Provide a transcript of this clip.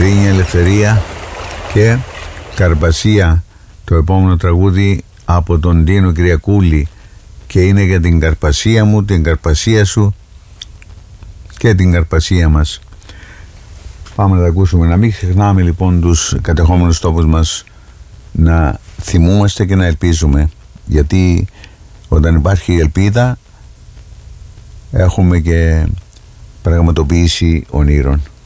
Ειρήνια Ελευθερία και Καρπασία, το επόμενο τραγούδι από τον Τίνο Κυριακούλη, και είναι για την Καρπασία μου, την Καρπασία σου και την Καρπασία μας. Πάμε να τα ακούσουμε. Να μην ξεχνάμε λοιπόν τους κατεχόμενους τόπους μας, να θυμούμαστε και να ελπίζουμε, γιατί όταν υπάρχει ελπίδα έχουμε και πραγματοποίηση ονείρων.